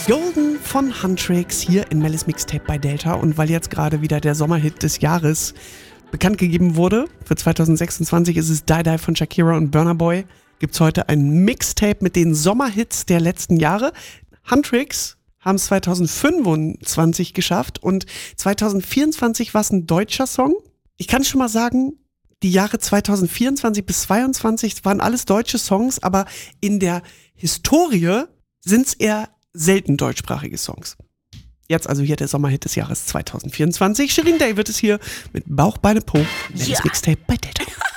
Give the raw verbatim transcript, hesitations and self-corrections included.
Golden von Huntrix hier in Mellis Mixtape bei Delta. Und weil jetzt gerade wieder der Sommerhit des Jahres bekannt gegeben wurde, für zwanzig sechsundzwanzig ist es Die Die von Shakira und Burna Boy, gibt es heute ein Mixtape mit den Sommerhits der letzten Jahre. Huntrix haben es zwanzig fünfundzwanzig geschafft und zwanzig vierundzwanzig war es ein deutscher Song. Ich kann schon mal sagen, die Jahre zwanzig vierundzwanzig bis zweiundzwanzig waren alles deutsche Songs, aber in der Historie sind es eher selten deutschsprachige Songs. Jetzt also hier der Sommerhit des Jahres zwanzig vierundzwanzig. Shirin David ist hier mit Bauch, Beine, Po. Mellis Mixtape bei Delta.